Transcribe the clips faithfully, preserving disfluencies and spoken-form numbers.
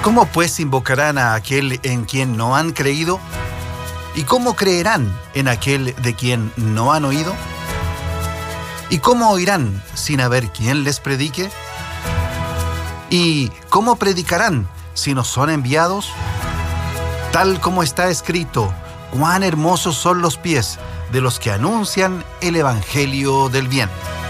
¿Cómo pues invocarán a aquel en quien no han creído? ¿Y cómo creerán en aquel de quien no han oído? ¿Y cómo oirán sin haber quien les predique? ¿Y cómo predicarán si no son enviados? Tal como está escrito, cuán hermosos son los pies de los que anuncian el evangelio del bien.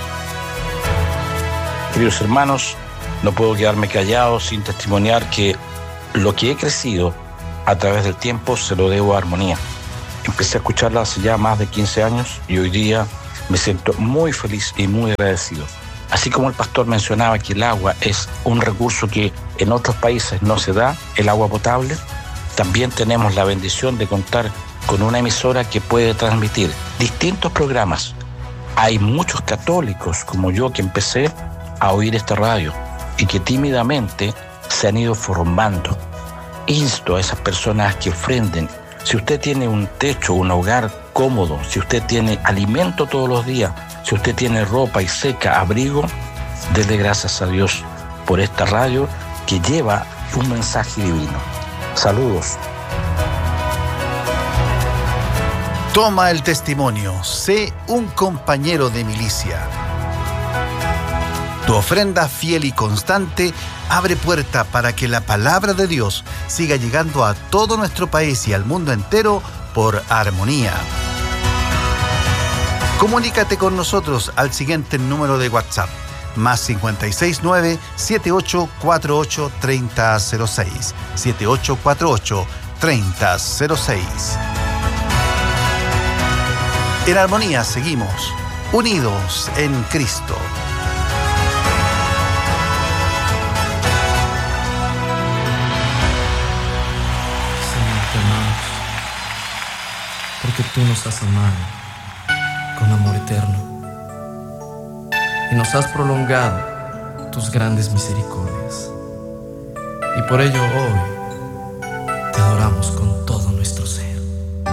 Queridos hermanos, no puedo quedarme callado sin testimoniar que lo que he crecido a través del tiempo se lo debo a Armonía. Empecé a escucharla hace ya más de quince años y hoy día me siento muy feliz y muy agradecido. Así como el pastor mencionaba que el agua es un recurso que en otros países no se da, el agua potable, también tenemos la bendición de contar con una emisora que puede transmitir distintos programas. Hay muchos católicos como yo que empecé a oír esta radio y que tímidamente se han ido formando. Insto a esas personas que ofrenden. Si usted tiene un techo, un hogar cómodo, si usted tiene alimento todos los días, si usted tiene ropa y seca, abrigo, dele gracias a Dios por esta radio que lleva un mensaje divino. Saludos. Toma el testimonio, sé un compañero de milicia. Tu ofrenda fiel y constante abre puerta para que la palabra de Dios siga llegando a todo nuestro país y al mundo entero por Armonía. Comunícate con nosotros al siguiente número de WhatsApp, más cinco seis nueve, siete ocho cuatro ocho, tres cero cero seis, siete ocho cuatro ocho, tres cero cero seis. En Armonía seguimos, unidos en Cristo. Porque tú nos has amado con amor eterno y nos has prolongado tus grandes misericordias. Y por ello hoy te adoramos con